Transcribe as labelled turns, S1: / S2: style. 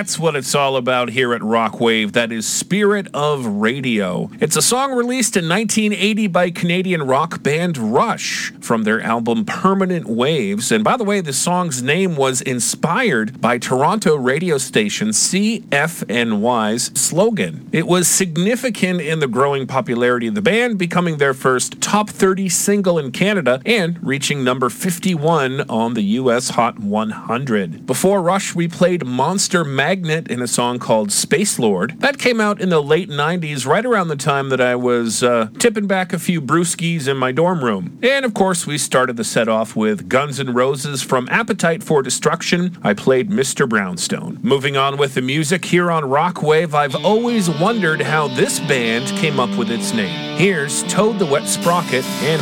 S1: That's what it's all about here at Rockwave. That is Spirit of Radio. It's a song released in 1980 by Canadian rock band Rush from their album Permanent Waves. And by the way, the song's name was inspired by Toronto radio station CFNY's slogan. It was significant in the growing popularity of the band, becoming their first top 30 single in Canada and reaching number 51 on the US Hot 100. Before Rush, we played Monster Magnet in a song called Space Lord. That came out in the late 90s, right around the time that I was tipping back a few brewskis in my dorm room. And of course, we started the set off with Guns N' Roses from Appetite for Destruction. I played Mr. Brownstone. Moving on with the music here on Rockwave, I've always wondered how this band came up with its name. Here's Toad the Wet Sprocket and